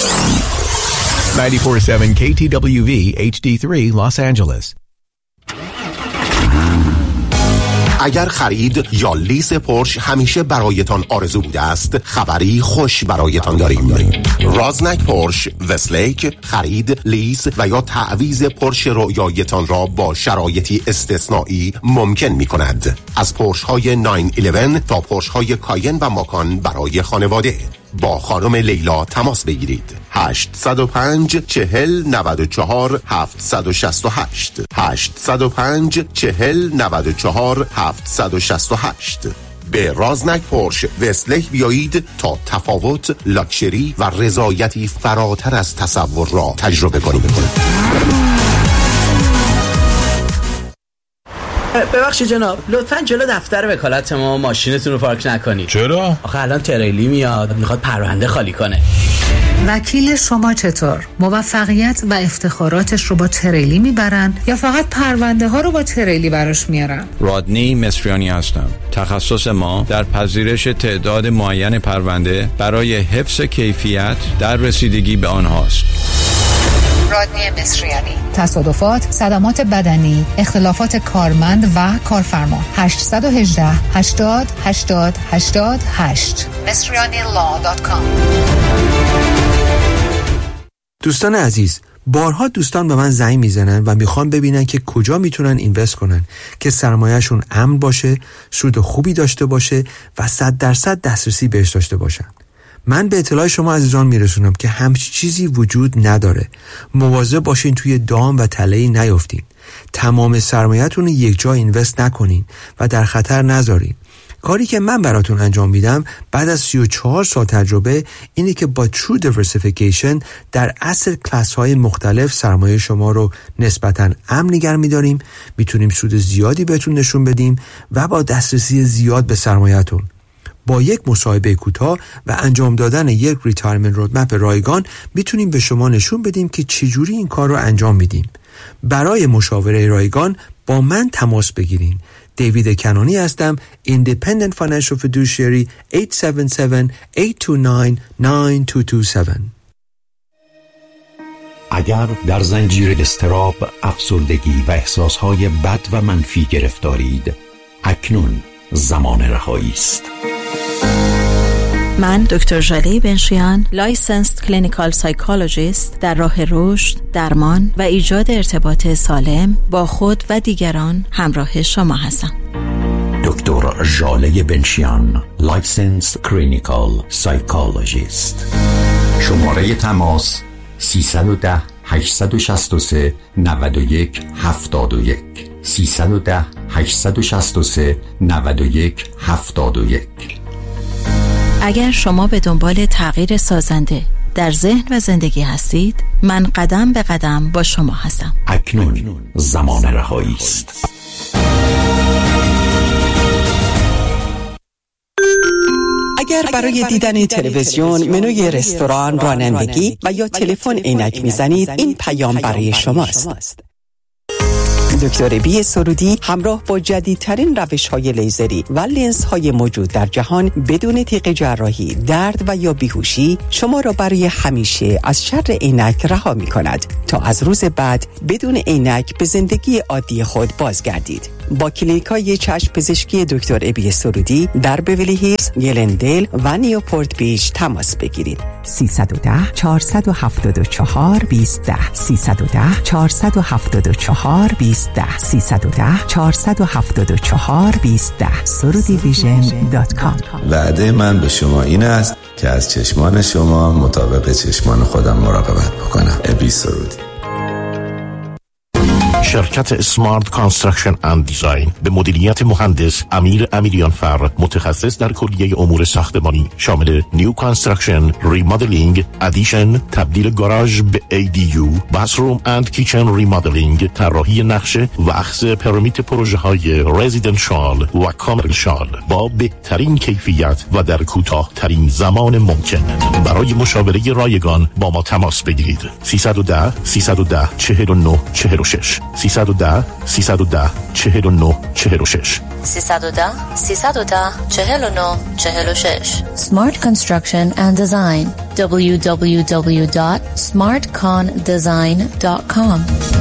94.7 KTWV HD3 Los Angeles. اگر خرید یا لیز پورش همیشه برایتان آرزو بوده است، خبری خوش برایتان داریم. رازنک پورش وستلیک خرید، لیز و یا تعویض پورش رویایتان را با شرایطی استثنایی ممکن می کند. از پورش های 911 تا پورش های کاین و ماکان برای خانواده. با خانم لیلا تماس بگیرید. 805 40 94 768 805 40 94 768. به رازنک پورش وستلیک بیایید تا تفاوت، لاکچری و رضایتی فراتر از تصور را تجربه کنید. ببخشید جناب، لطفاً جلو دفتر وکالت ما ماشینتون رو پارک نکنید. چرا؟ آخه الان تریلی میاد میخواد پرونده خالی کنه. وکیل شما چطور؟ موفقیت و افتخاراتش رو با تریلی میبرن یا فقط پرونده ها رو با تریلی براش میارن؟ رادنی مصریانی هستم. تخصص ما در پذیرش تعداد معین پرونده برای حفظ کیفیت در رسیدگی به آنهاست. رادنی مصریانی. تصادفات، صدمات بدنی، اختلافات کارمند و کارفرما. 818 80 80 88 مصریanilaw.com. دوستان عزیز، بارها دوستان به من زنگ میزنن و میخوان ببینن که کجا میتونن اینوست کنن که سرمایه‌شون امن باشه، سود خوبی داشته باشه و 100% دسترسی بهش داشته باشن. من به اطلاع شما عزیزان میرسونم که همچی چیزی وجود نداره. مواظب باشین توی دام و تله‌ای نیافتین. تمام سرمایه‌تون رو یک جا اینوست نکنین و در خطر نذارین. کاری که من براتون انجام میدم بعد از 34 سال تجربه اینه که با True Diversification در asset class های مختلف سرمایه شما رو نسبتاً امن نگه می‌داریم، میتونیم سود زیادی بهتون نشون بدیم و با دسترسی زیاد به سرمایه‌تون. با یک مصاحبه کوتاه و انجام دادن یک ریتایرمنت رودمپ رایگان میتونیم به شما نشون بدیم که چجوری این کار رو انجام میدیم. برای مشاوره رایگان با من تماس بگیرین. دیوید کنانی هستم، Independent Financial Fiduciary. 877-829-9227. اگر در زنجیر اضطراب، افسردگی و احساسهای بد و منفی گرفتارید، اکنون زمان رهایی است. من دکتر ژاله بنشیان، لایسنسد کلینیکال سایکولوژیست، در راه رشد، درمان و ایجاد ارتباط سالم با خود و دیگران همراه شما هستم. دکتر ژاله بنشیان، لایسنسد کلینیکال سایکولوژیست. شماره تماس 310 863 91 71 310 863 91 71. اگر شما به دنبال تغییر سازنده در ذهن و زندگی هستید، من قدم به قدم با شما هستم. اکنون زمان رهایی است. اگر برای دیدن تلویزیون، منوی رستوران، رانندگی و یا تلفن عینک میزنید، این پیام برای شماست. دکتر بی سرودی همراه با جدیدترین روش‌های لیزری و لنزهای موجود در جهان بدون تیغ جراحی، درد و یا بیهوشی شما را برای همیشه از شر عینک رها می‌کند تا از روز بعد بدون عینک به زندگی عادی خود بازگردید. با کلینیک‌های چشم پزشکی دکتر ابی سرودی در بیولی هیلز، گلندل و نیوپورت بیچ تماس بگیرید. 310 474 2010 310 474 2010 310 474 2010 surudivision.com. وعده من به شما این است که از چشمان شما مطابق چشمان خودم مراقبت بکنم. ابی سرودی. شرکت اسمارت کانستراکشن اند دیزاین به مدیریت مهندس امیر امیریانفر، متخصص در کلیه امور ساختمانی شامل نیو کانستراکشن، ریمادلینگ، ادیشن، تبدیل گاراژ به ADU، باتروم اند کیچن ریمادلینگ، طراحی نقشه و اخذ پرمیت پروژه های رزیدنشال و کامرشال با بهترین کیفیت و در کوتاه ترین زمان ممکن. برای مشاوره رایگان با ما تماس بگیرید. 310 310 49 46 310 310 49 46 310 310 49 46. Smart Construction and Design. www.smartcondesign.com.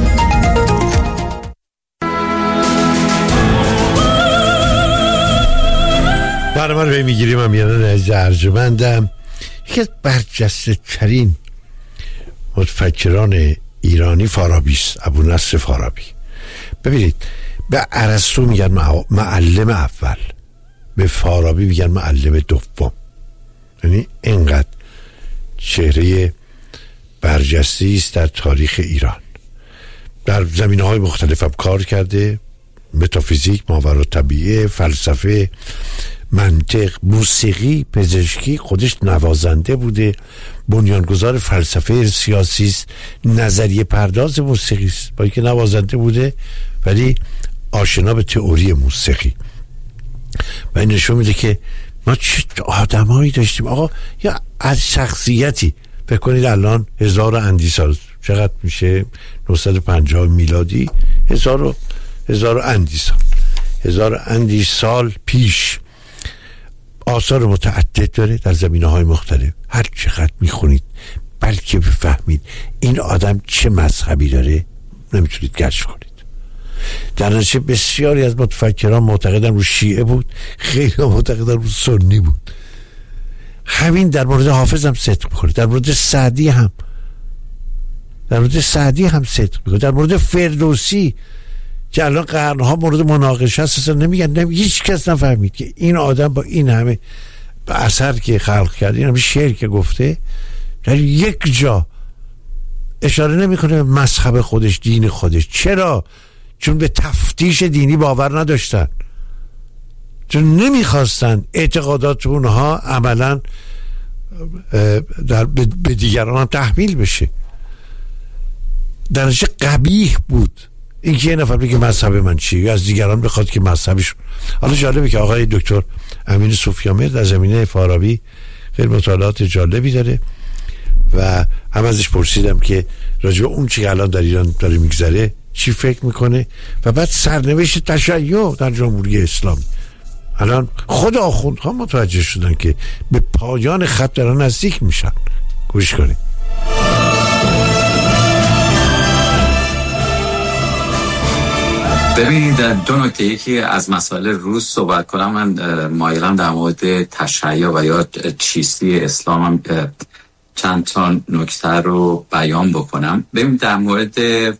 برنامه رو میگیریم. امیران عزیز ارجمندم، یکی از برجسته ترین متفکران ایرانی فارابی است، ابونصر فارابی. ببینید، به ارسطو میگن معلم اول، به فارابی میگن معلم دوم. یعنی اینقدر چهره برجسته است در تاریخ ایران. در زمینه‌های مختلف هم کار کرده، متافیزیک، ماورالطبیعه، فلسفه، منطق، موسیقی، پزشکی. خودش نوازنده بوده، بنیانگذار فلسفه سیاسی است، نظریه پرداز موسیقی است. با اینکه نوازنده بوده ولی آشنا به تئوری موسیقی. و این نشون میده که ما چه آدمایی داشتیم. آقا یا از شخصیتی فکر کنید الان 1000 اندی سال چقدر میشه؟ 950 میلادی، 1000 اندی سال، 1000 اندی سال پیش آثار متعدد داره در زمینه‌های مختلف. هر چقدر میخونید بلکه بفهمید این آدم چه مذهبی داره نمیتونید کشف کنید. در نتیجه بسیاری از متفکران معتقدن رو شیعه بود، خیلی معتقدن رو سنی بود. همین در مورد حافظ هم صدق میکنه، در مورد سعدی هم صدق میکنه، در مورد فردوسی که الان قرنها مورد مناقشه هست، اصلا نمیگن، هیچ کس نفهمید که این آدم با این همه اثر که خلق کرده، این همه شعر که گفته، در یک جا اشاره نمیکنه به مذهب خودش، دین خودش. چرا؟ چون به تفتیش دینی باور نداشتن، چون نمیخواستن اعتقادات اونها عملا به دیگران هم تحمیل بشه. درجه قبیح بود اینکه یه نفر بگه مذهب من چیه یا از دیگران بخواد که مذهبش. حالا جالبه که آقای دکتر امین صوفیامر در زمینه فارابی خیلی مطالعات جالبی داره و هم ازش پرسیدم که راجع به اون چی الان در ایران داره میگذره چی فکر میکنه و بعد سرنوشت تشیع در جمهوری اسلامی. الان خود آخوندها متوجه شدن که به پایان خط دارن نزدیک میشن. گوش کنید. ببینید، دو نکته، یکی از مسائل روز صحبت کنم. من مایلم در مورد تشیع و یا چیستی اسلام هم چند تا نکته رو بیان بکنم. ببینید، در مورد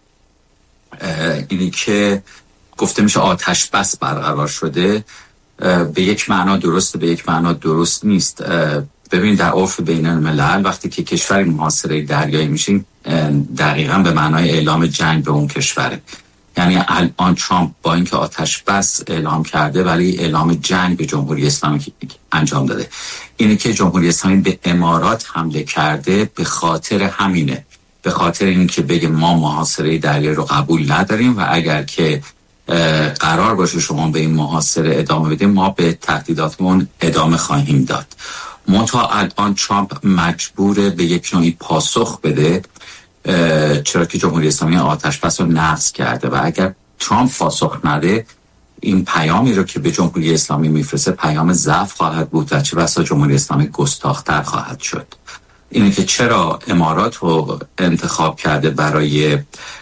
اینی که گفته میشه آتش بس برقرار شده، به یک معنا درسته، به یک معنا درست نیست. ببین، در عرف بین الملل وقتی که کشوری محاصره دریایی میشه، دقیقاً به معنای اعلام جنگ به اون کشوره. یعنی الان ترامپ با اینکه آتش بس اعلام کرده ولی اعلام جنگ به جمهوری اسلامی انجام داده. اینه که جمهوری اسلامی به امارات حمله کرده به خاطر همینه، به خاطر اینکه بگه ما محاصره دریایی رو قبول نداریم و اگر که قرار باشه شما به این محاصره ادامه بدیم ما به تهدیداتمون ادامه خواهیم داد. منتها الان ترامپ مجبوره به یک نوعی پاسخ بده، چرا که جمهوری اسلامی آتش بس رو نقض کرده و اگر ترامپ پاسخ نده این پیامی رو که به جمهوری اسلامی میفرسته پیام ضعف خواهد بود و چه بسا جمهوری اسلامی گستاخ‌تر خواهد شد. اینه که چرا امارات رو انتخاب کرده برای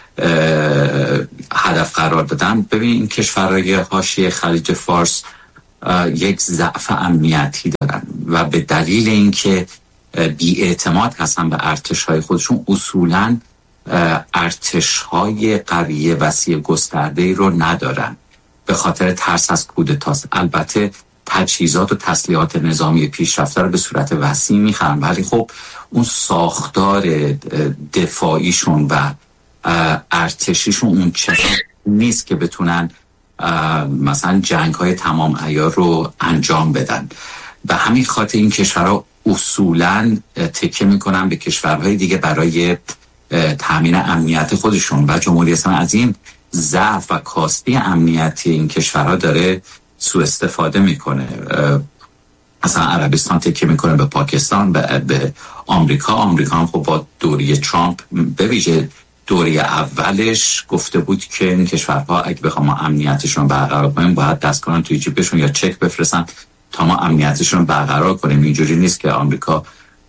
هدف قرار دادن. ببین، این کشورهای حاشیه خلیج فارس یک ضعف امنیتی دارن و به دلیل اینکه بی‌اعتماد هستن به ارتش‌های خودشون، اصولاً ارتش‌های قوی وسیع گسترده‌ای رو ندارن به خاطر ترس از کودتاست. البته تجهیزات و تسلیحات نظامی پیشرفته رو به صورت وسیع می‌خرن ولی خب اون ساختار دفاعیشون و ارتشیشون اون چنان نیست که بتونن مثلا جنگ‌های تمام عیار رو انجام بدن. به همین خاطر این کشورها اصولاً تکیه میکنن به کشورهای دیگه برای تامین امنیت خودشون و جمهوری اسلامی از این ضعف و کاستی امنیتی این کشورها داره سوء استفاده میکنه. مثلا عربستان تکیه میکنه به پاکستان، به آمریکا هم خب با دوره ترامپ به ویژه دوره اولش گفته بود که این کشورها اگه بخوام ما امنیتشون برقرار کنیم باید دست کنن توی جیبشون یا چک بفرستن تا ما امنیتشون برقرار کنیم. اینجوری نیست که آمریکا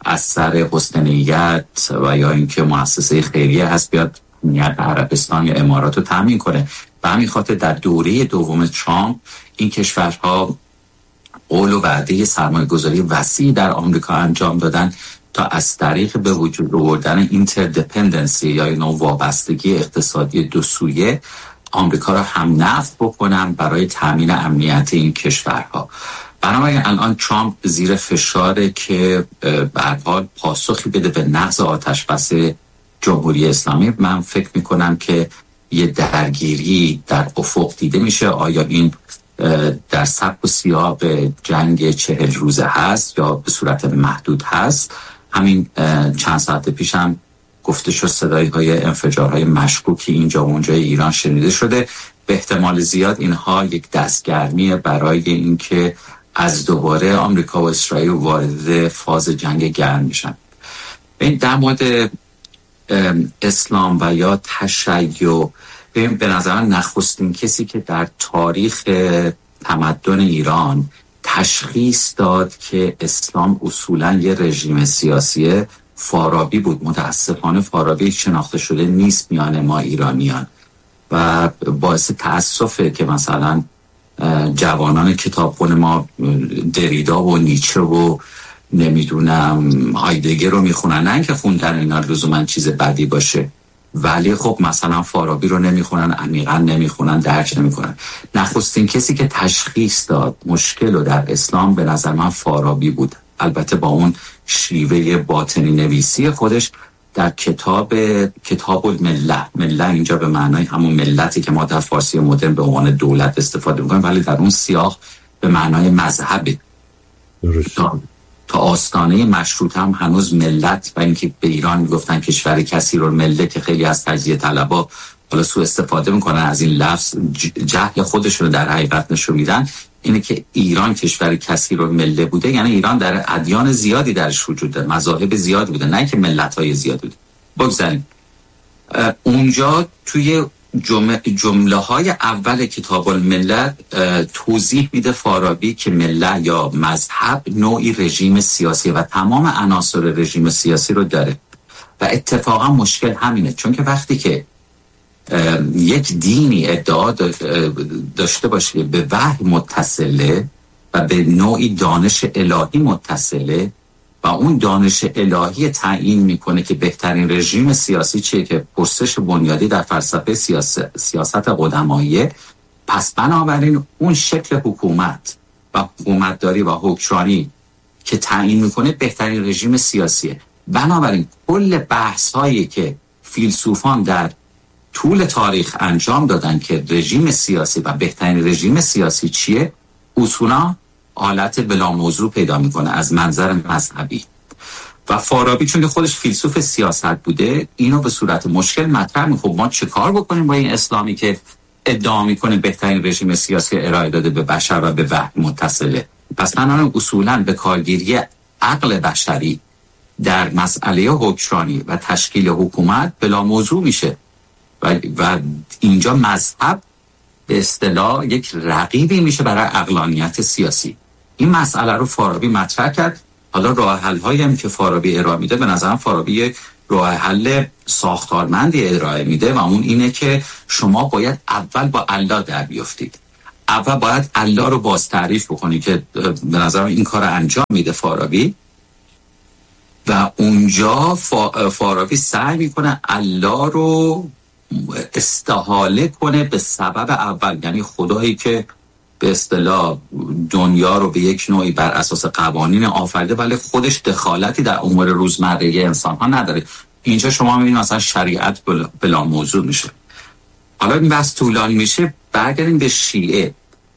از سر حسن نیت و یا اینکه مؤسسه خیریه هست بیاد امنیت عربستان یا امارات رو تامین کنه. به همین خاطر در دوره دوم ترامپ این کشورها قول و وعده سرمایه‌گذاری وسیع در آمریکا انجام دادن تا از طریق به وجود آوردن اینتردپندنسی یا نوع وابستگی اقتصادی دو سویه آمریکا را هم نفت بکنن برای تامین امنیت این کشورها. بنابراین الان ترامپ زیر فشاره که به هر حال پاسخی بده به نقض آتش‌بس جمهوری اسلامی. من فکر میکنم که یه درگیری در افق دیده میشه. آیا این در سبک و سیاق جنگ 40 روزه هست یا به صورت محدود هست؟ همین چند ساعت پیش هم گفته شد صدایهای انفجارهای مشکوکی اینجا و اونجای ایران شنیده شده. به احتمال زیاد اینها یک دستگرمی برای اینکه از دوباره آمریکا و اسرائیل وارد فاز جنگ گرم میشن. این در مورد اسلام و یا تشیع، به نظر من نخستین کسی که در تاریخ تمدن ایران تشخیص داد که اسلام اصولاً یه رژیم سیاسیه فارابی بود. متاسفانه فارابی شناخته شده نیست میان ما ایرانیان و باعث تأسفه که مثلا جوانان کتابخون ما دریدا و نیچه و نمیدونم هایدگر رو میخونن، نه اینکه خوندن اینا لزوما چیز بدی باشه، ولی خب مثلا فارابی رو نمیخونن، عمیقا نمیخونن، درک نمیکنن. نخستین کسی که تشخیص داد مشکل رو در اسلام به نظر من فارابی بود، البته با اون شیوه باطنی نویسی خودش در کتاب المله. مله اینجا به معنای همون ملتی که ما در فارسی مدرن به عنوان دولت استفاده میکنیم، ولی در اون سیاق به معنای مذهبه. تا آستانه مشروطه هم هنوز ملت و اینکه به ایران میگفتن کشور کثیر المله که خیلی از تجزیه طلبا حالا سوء استفاده میکنن از این لفظ، جهل خودشون رو در حقیقت نشون میدن، اینه که ایران کشور کثیر المله بوده، یعنی ایران در ادیان زیادی درش وجود داره، مذاهب زیادی بوده، نه که ملت‌های زیاد بوده. بگذاریم اونجا توی جمله‌های اول کتاب الملت توضیح میده فارابی که ملت یا مذهب نوعی رژیم سیاسی و تمام عناصر رژیم سیاسی رو داره و اتفاقا مشکل همینه، چون که وقتی که یک دینی ادعا داشته باشه به وحی متصله و به نوعی دانش الهی متصله و اون دانش الهی تعیین میکنه که بهترین رژیم سیاسی چیه که پرسش بنیادی در فلسفه سیاست قدماییه، پس بنابراین اون شکل حکومت و حکومتداری و حکمرانی که تعیین میکنه بهترین رژیم سیاسیه. بنابراین کل بحث هایی که فیلسوفان در طول تاریخ انجام دادن که رژیم سیاسی و بهترین رژیم سیاسی چیه، اصولا حالت بلا موضوع پیدا میکنه از منظر مذهبی. و فارابی چون که خودش فیلسوف سیاست بوده اینو به صورت مشکل مطرح میکنه. خب ما چه کار بکنیم با این اسلامی که ادعا میکنه بهترین رژیم سیاسی ارائه داده به بشر و به وحی متصله؟ پس من اصولا به کارگیری عقل بشری در مسئله حکمرانی و تشکیل حکومت بلا موضوع میشه و اینجا مذهب به اصطلاح یک رقیبی میشه برای عقلانیت سیاسی. این مسئله رو فارابی مطرح کرد. حالا راه حل هایی هم که فارابی ارائه میده، به نظرم فارابی یک راه حل ساختارمندی ارائه میده و اون اینه که شما باید اول با الله در بیافتید، اول باید الله رو باز تعریف بکنید که به نظرم این کار انجام میده فارابی و اونجا فارابی سعی میکنه الله رو استحاله کنه به سبب اول، یعنی خدایی که به اصطلاح دنیا رو به یک نوعی بر اساس قوانین آفریده ولی خودش دخالتی در امور روزمره انسان ها نداره. اینجا شما میبینید مثلا شریعت بلا موضوع میشه. حالا این بحث طولانی میشه، برگردیم به شیعه.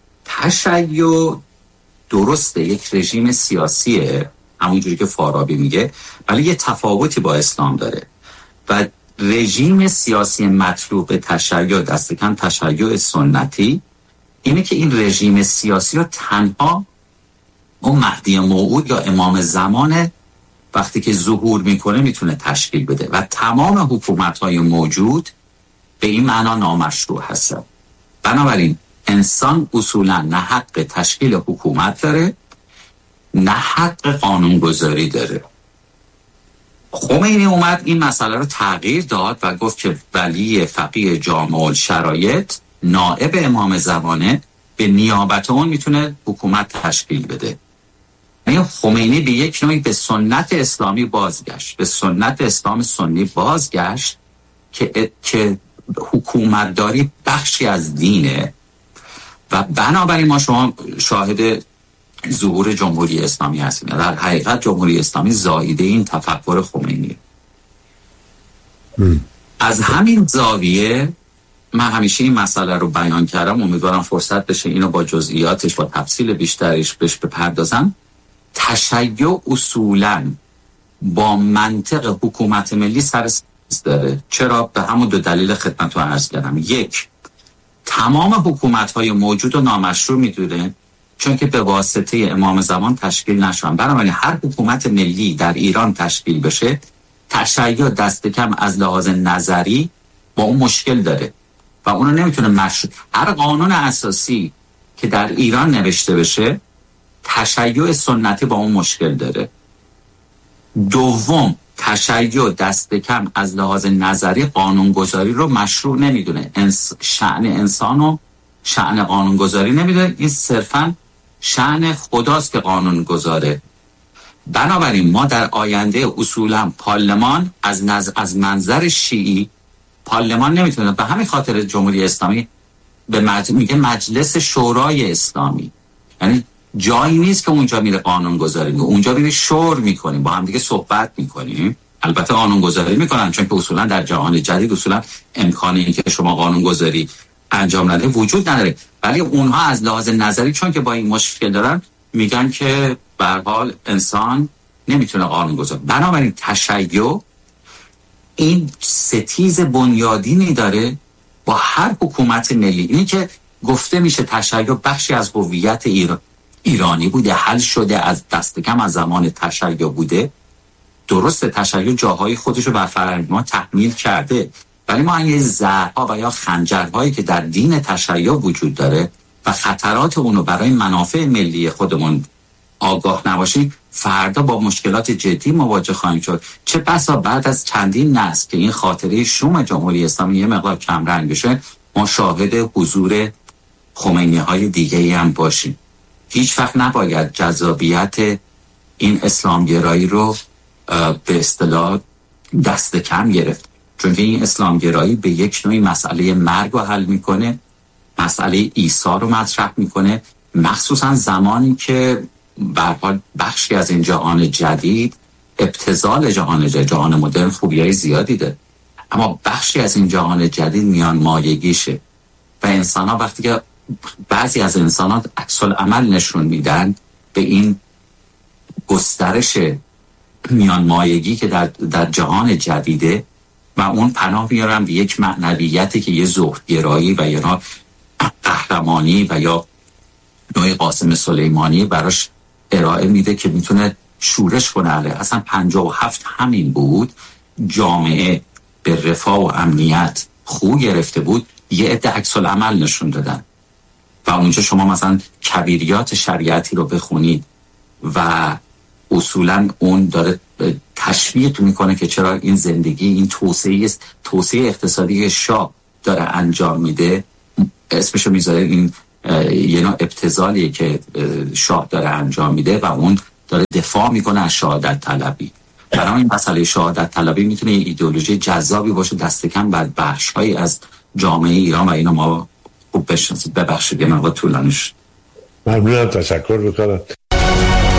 تشیع درسته یک رژیم سیاسیه همونجوری که فارابی میگه، ولی یه تفاوتی با اسلام داره و رژیم سیاسی مطلوب تشیع دست کم تشیع سنتی اینه که این رژیم سیاسی رو تنها اون مهدی موعود یا امام زمان وقتی که ظهور میکنه میتونه تشکیل بده و تمام حکومت‌های موجود به این معنا نامشروع هستن. بنابراین انسان اصولا نه حق تشکیل حکومت داره نه حق قانونگذاری داره. خمینی اومد این مسئله رو تغییر داد و گفت که ولی فقیه جامع الشرایط نائب امام زمانه به نیابت اون میتونه حکومت تشکیل بده. یعنی خمینی به یک نوعی به سنت اسلامی بازگشت، به سنت اسلام سنی بازگشت که حکومتداری بخشی از دینه و بنابراین ما شما شاهد ظهور جمهوری اسلامی هستیم. در حقیقت جمهوری اسلامی زایده این تفکر خمینی. از همین زاویه من همیشه این مسئله رو بیان کردم، امیدوارم فرصت بشه اینو با جزئیاتش با تفصیل بیشترش بهش بپردازم. تشیع اصولاً با منطق حکومت ملی سر داره. چرا؟ به همون دو دلیل خدمتتون عرض کردم. یک، تمام حکومت‌های موجود رو نامشروع می‌دونه چون که به واسطه امام زمان تشکیل نشدن. بنابراین هر حکومت ملی در ایران تشکیل بشه، تشیع دست کم از لحاظ نظری با اون مشکل داره و اونو نمیتونه مشروع. هر قانون اساسی که در ایران نوشته بشه، تشیع سنتی با اون مشکل داره. دوم، تشیع دست کم از لحاظ نظری قانونگذاری رو مشروع نمیدونه. شأن انسان و شأن قانونگذاری نمیدونه، این صرفاً شأن خداست که قانون گذاره. بنابراین ما در آینده اصولاً پارلمان از منظر شیعی پارلمان نمیتونه. به همین خاطر جمهوری اسلامی میگه مجلس شورای اسلامی، یعنی جایی نیست که اونجا میره قانون گذاری میکنه، اونجا میره شور میکنیم، با هم دیگه صحبت میکنیم. البته قانون گذاری میکنن چون که اصولا در جهان جدید اصولا امکان این که شما قانون گذاری انجام نده وجود نداره، ولی اونها از لحاظ نظری چون که با این مشکل دارن میگن که به هر حال انسان نمیتونه قانون گذاری. بنابراین تشیع این ستیز بنیادینی داره با هر حکومت ملی. اینی که گفته میشه تشیع بخشی از هویت ایرانی بوده، حل شده، از دست کم از زمان تشیع بوده. درسته تشیع جاهای خودشو بر فرهنگ ما تحمیل کرده، ولی ما این زهرها و یا خنجرهایی که در دین تشیع وجود داره و خطرات اونو برای منافع ملی خودمون آگاه نباشیم، فردا با مشکلات جدی مواجه خواهیم شد. چه بسا بعد از چندین نسل که این خاطره شوم جمهوری اسلامی یه مقدار کم رنگ بشه، ما شاهد حضور خمینی های دیگه‌ای هم باشیم. هیچ وقت نباید جذابیت این اسلامگرایی رو به اصطلاح دست کم گرفت، چون که این اسلامگرایی به یک نوعی مسئله مرگ رو حل میکنه، مسئله عیسی رو مطرح میکنه، مخصوصا زمانی که به هر حال بخشی از این جهان جدید، ابتذال جهان مدرن خوبیای زیادی داره، اما بخشی از این جهان جدید میان مایگیشه و انسان‌ها وقتی که بعضی از انسانات عکس العمل نشون میدن به این گسترش میان مایگی که در جهان جدیده و اون پناه میارن به یک معنویتی که یه زهدگرایی و یا قهرمانی و یا نوع قاسم سلیمانی براش ارائه میده که میتونه شورش کنه. اصلا 57 همین بود، جامعه به رفاه و امنیت خو گرفته بود، یه عده عکس العمل نشون دادن و اونجا شما مثلا کبیریات شریعتی رو بخونید و اصولا اون داره تشویق میکنه که چرا این زندگی، این توسعه اقتصادی شاه داره انجام میده، اسمشو میذاره این یه نوع ابتذالیه که شاه داره انجام میده و اون داره دفاع میکنه از شهادت طلبی. برای این مسئله شهادت طلبی میتونه یه ایدئولوژی جذابی باشه، دست کم بر بخش‌هایی از جامعه ایران و اینو ما خوب بشناسید. ببخشید یه مقدار طولانی شد. ممنونم، تشکر میکنم.